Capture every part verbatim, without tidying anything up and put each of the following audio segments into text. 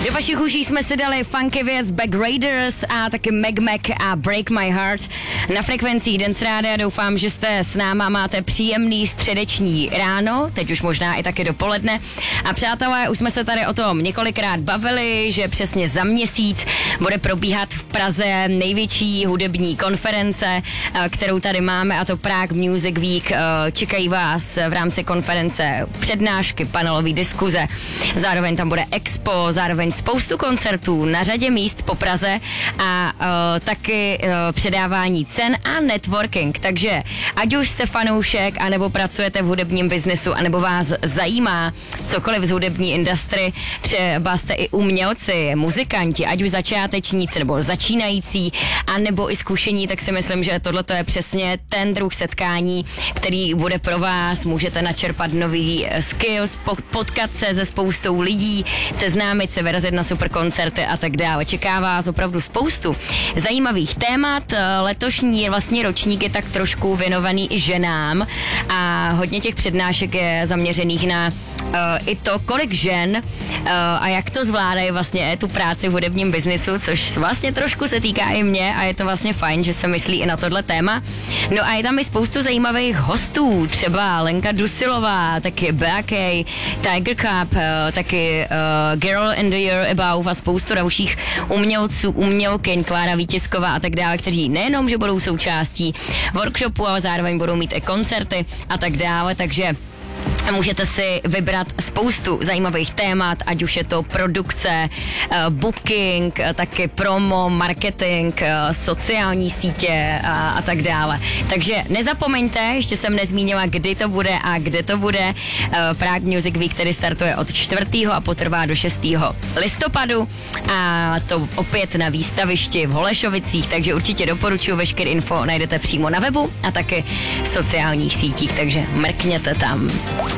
Do vašich uší jsme si dali funky věc Back Raiders a taky Meg Mac a Break My Heart na frekvencích Dance Rádia. Doufám, že jste s náma, máte příjemný středeční ráno, teď už možná i taky dopoledne. A přátelé, už jsme se tady o tom několikrát bavili, že přesně za měsíc bude probíhat v Praze největší hudební konference, kterou tady máme, a to Prague Music Week. Čekají vás v rámci konference přednášky, panelové diskuze, zároveň tam bude expo, zároveň spoustu koncertů na řadě míst po Praze a uh, taky uh, předávání cen a networking. Takže ať už jste fanoušek, anebo pracujete v hudebním biznesu, anebo vás zajímá cokoliv z hudební industry, třeba jste i umělci, muzikanti, ať už začátečníci nebo začínající, anebo i zkušení, tak si myslím, že tohle je přesně ten druh setkání, který bude pro vás. Můžete načerpat nový skills, potkat se se spoustou lidí, seznámit se, vyrazit na super koncerty a tak dále. Čeká vás opravdu spoustu zajímavých témat. Letošní vlastně ročník je tak trošku věnovaný i ženám a hodně těch přednášek je zaměřených na uh, i to, kolik žen uh, a jak to zvládají vlastně tu práci v hudebním biznisu, což vlastně trošku se týká i mě a je to vlastně fajn, že se myslí i na tohle téma. No a je tam i spoustu zajímavých hostů, třeba Lenka Dusilová, taky Bea K, Tiger Cup, uh, taky uh, Girl in the Year Above a spoustu dalších umělců, umělkyň, Klára Vítězková a tak dále, kteří nejenom, že budou součástí workshopu, ale zároveň budou mít i koncerty a tak dále, takže můžete si vybrat spoustu zajímavých témat, ať už je to produkce, booking, taky promo, marketing, sociální sítě a, a tak dále. Takže nezapomeňte, ještě jsem nezmínila, kdy to bude a kde to bude. Prague Music Week, který startuje od čtvrtého a potrvá do šestého listopadu a to opět na výstavišti v Holešovicích, takže určitě doporučuji, veškeré info najdete přímo na webu a taky v sociálních sítích, takže mrkněte tam.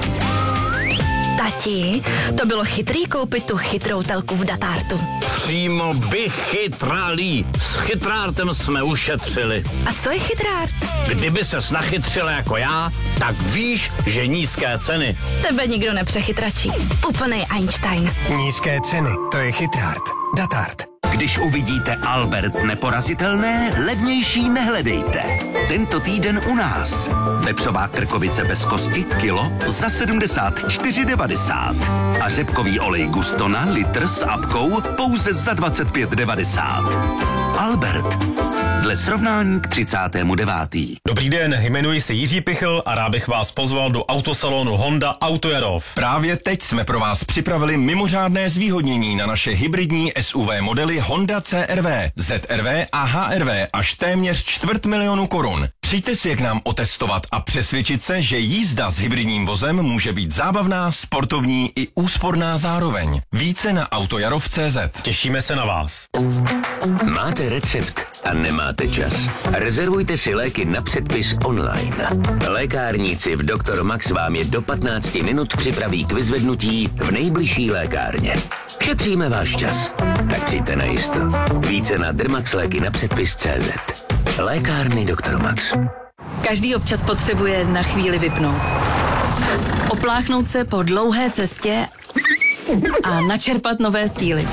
Tati, to bylo chytrý koupit tu chytrou telku v Datartu. Přímo vychytralý. S chytrártem jsme ušetřili. A co je chytrárt? Kdyby ses nachytřila jako já, tak víš, že nízké ceny. Tebe nikdo nepřechytračí. Úplnej Einstein. Nízké ceny, to je chytrárt. Datart. Když uvidíte Albert neporazitelné, levnější nehledejte. Tento týden u nás. Vepřová krkovice bez kosti kilo za sedmdesát čtyři devadesát. A řepkový olej Gustona litr s apkou pouze za dvacet pět devadesát. Albert. Dle srovnání k třicátému devátému Dobrý den, jmenuji se Jiří Pichl a rád bych vás pozval do autosalonu Honda Auto Jarov. Právě teď jsme pro vás připravili mimořádné zvýhodnění na naše hybridní S U V modely Honda C R V, Z R V a H R V až téměř čtvrt milionu korun. Přijďte si je k nám otestovat a přesvědčit se, že jízda s hybridním vozem může být zábavná, sportovní i úsporná zároveň. Více na autojarov tečka cé zet. Těšíme se na vás. Máte recept a nemáte čas? Rezervujte si léky na předpis online. Lékárníci v doktor Max vám je do patnácti minut připraví k vyzvednutí v nejbližší lékárně. Šetříme váš čas. Tak přijďte na jisto. Více na dermaxléky na předpis tečka cé zet. Lékárny doktor Max. Každý občas potřebuje na chvíli vypnout. Opláchnout se po dlouhé cestě a načerpat nové síly.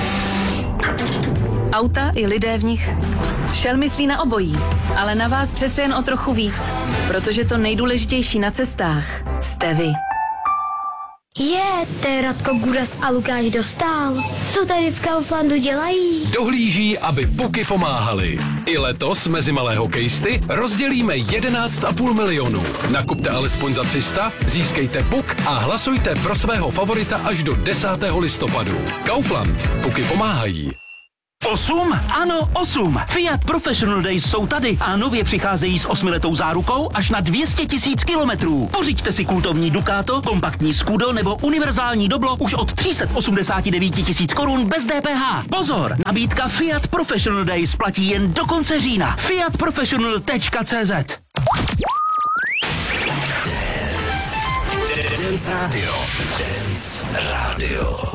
Auta i lidé v nich. Shell myslí na obojí, ale na vás přece jen o trochu víc, protože to nejdůležitější na cestách jste vy. Je, to je Radko Guras a Lukáš Dostál. Co tady v Kauflandu dělají? Dohlíží, aby puky pomáhaly. I letos mezi malé hokejisty rozdělíme jedenáct a půl milionu. Nakupte alespoň za tři sta, získejte puk a hlasujte pro svého favorita až do desátého listopadu. Kaufland. Puky pomáhají. Osm? Ano, osm. Fiat Professional Days jsou tady a nově přicházejí s osmiletou zárukou až na dvě stě tisíc kilometrů. Pořiďte si kultovní Ducato, kompaktní Scudo nebo univerzální Doblo už od tři sta osmdesát devět tisíc korun bez D P H. Pozor, nabídka Fiat Professional Days platí jen do konce října. Fiat Professional tečka cé zet. Dance Radio. Dance Radio.